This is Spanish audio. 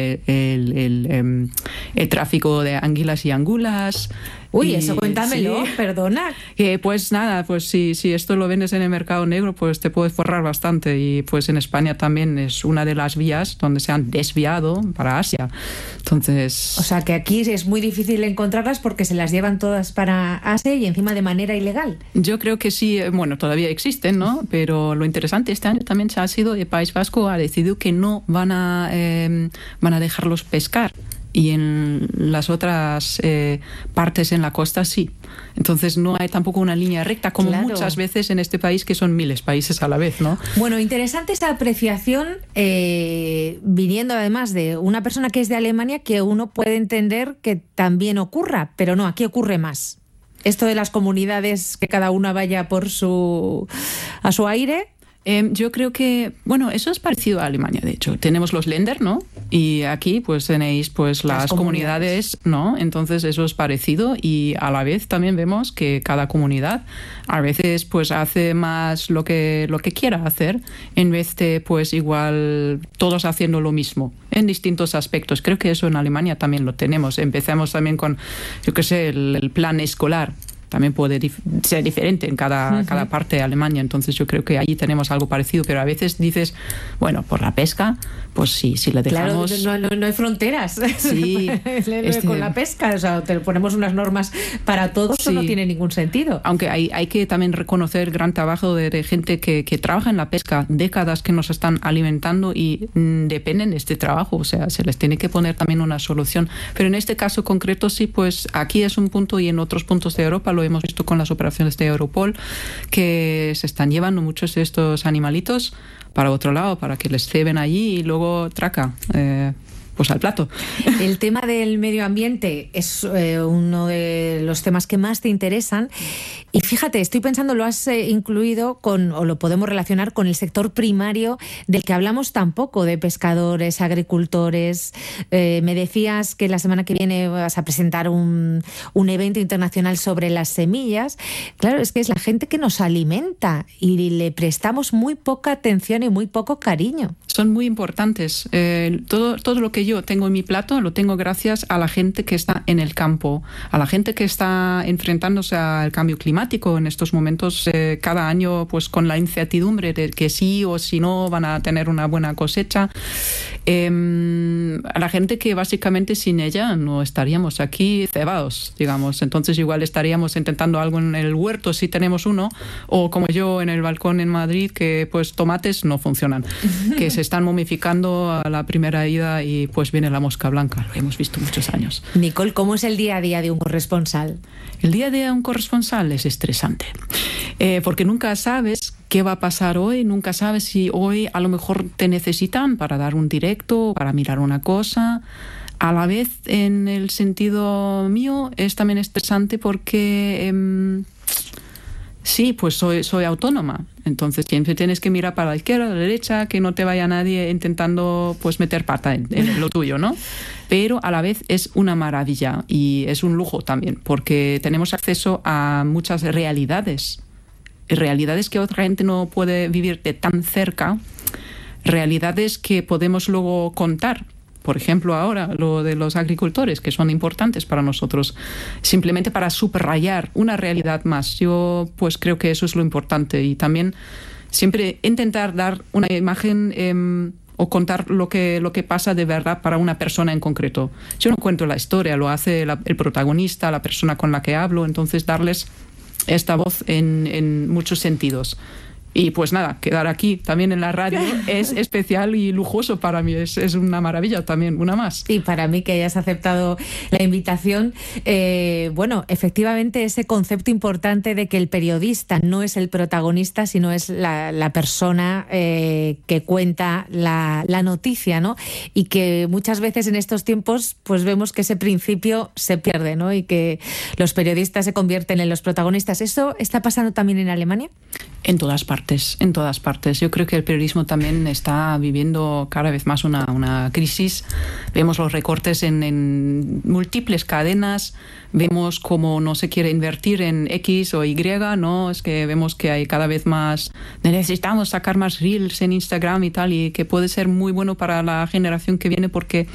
el tráfico de anguilas y angulas. Uy, eso cuéntamelo, sí. Perdona. Pues nada, pues si esto lo vendes en el mercado negro, pues te puedes forrar bastante. Y pues en España también es una de las vías donde se han desviado para Asia. Entonces... O sea que aquí es muy difícil encontrarlas porque se las llevan todas para Asia y encima de manera ilegal. Yo creo que sí, bueno, todavía existen, ¿no? Pero lo interesante este año también ha sido el País Vasco ha decidido que no van a dejarlos pescar. Y en las otras partes en la costa sí. Entonces no hay tampoco una línea recta como muchas veces en este país, que son miles de países a la vez, ¿no? Bueno, interesante esta apreciación viniendo además de una persona que es de Alemania, que uno puede entender que también ocurra, pero no, aquí ocurre más. Esto de las comunidades, que cada una vaya a su aire. Yo creo que, bueno, eso es parecido a Alemania, de hecho. Tenemos los Länder, ¿no? Y aquí pues tenéis pues las comunidades, ¿no? Entonces eso es parecido y a la vez también vemos que cada comunidad a veces pues hace más lo que quiera hacer en vez de pues igual todos haciendo lo mismo en distintos aspectos. Creo que eso en Alemania también lo tenemos. Empezamos también con, yo qué sé, el plan escolar. También puede ser diferente en cada parte de Alemania. Entonces yo creo que allí tenemos algo parecido, pero a veces dices, bueno, por la pesca, pues sí, si le dejamos... Claro, no hay fronteras. Sí. Con la pesca, o sea, te ponemos unas normas para todos, sí. No tiene ningún sentido. Aunque hay que también reconocer el gran trabajo de gente que trabaja en la pesca, décadas que nos están alimentando y dependen de este trabajo, o sea, se les tiene que poner también una solución. Pero en este caso concreto sí, pues aquí es un punto y en otros puntos de Europa lo hemos visto con las operaciones de Europol, que se están llevando muchos de estos animalitos para otro lado, para que les ceben allí y luego traca. Pues al plato. El tema del medio ambiente es uno de los temas que más te interesan y fíjate, estoy pensando, lo has incluido o lo podemos relacionar con el sector primario del que hablamos tan poco, de pescadores, agricultores. Me decías que la semana que viene vas a presentar un evento internacional sobre las semillas. Claro, es que es la gente que nos alimenta y le prestamos muy poca atención y muy poco cariño. Son muy importantes. Todo lo que yo tengo en mi plato lo tengo gracias a la gente que está en el campo, a la gente que está enfrentándose al cambio climático en estos momentos, cada año pues con la incertidumbre de que sí o si no van a tener una buena cosecha. A la gente que básicamente sin ella no estaríamos aquí cebados, digamos. Entonces igual estaríamos intentando algo en el huerto si tenemos uno, o como yo en el balcón en Madrid, que pues tomates no funcionan, que se están momificando a la primera ida y pues viene la mosca blanca. Lo hemos visto muchos años. Nicole, ¿cómo es el día a día de un corresponsal? El día a día de un corresponsal es estresante, porque nunca sabes qué va a pasar hoy, nunca sabes si hoy a lo mejor te necesitan para dar un directo, para mirar una cosa. A la vez, en el sentido mío, es también estresante porque... sí, pues soy autónoma. Entonces siempre tienes que mirar para la izquierda, a la derecha, que no te vaya nadie intentando pues meter pata en lo tuyo, ¿no? Pero a la vez es una maravilla y es un lujo también, porque tenemos acceso a muchas realidades que otra gente no puede vivir de tan cerca, realidades que podemos luego contar. Por ejemplo, ahora lo de los agricultores, que son importantes para nosotros, simplemente para subrayar una realidad más. Yo pues creo que eso es lo importante y también siempre intentar dar una imagen o contar lo que pasa de verdad para una persona en concreto. Yo no cuento la historia, lo hace el protagonista, la persona con la que hablo, entonces darles esta voz en muchos sentidos. Y pues nada, quedar aquí también en la radio es especial y lujoso para mí, es una maravilla también, una más. Y para mí que hayas aceptado la invitación, bueno, efectivamente ese concepto importante de que el periodista no es el protagonista, sino es la persona que cuenta la noticia, ¿no? Y que muchas veces en estos tiempos pues vemos que ese principio se pierde, ¿no? Y que los periodistas se convierten en los protagonistas. ¿Eso está pasando también en Alemania? En todas partes. Yo creo que el periodismo también está viviendo cada vez más una crisis. Vemos los recortes en múltiples cadenas, vemos cómo no se quiere invertir en X o Y, ¿no? Es que vemos que hay cada vez más, necesitamos sacar más reels en Instagram y tal, y que puede ser muy bueno para la generación que viene porque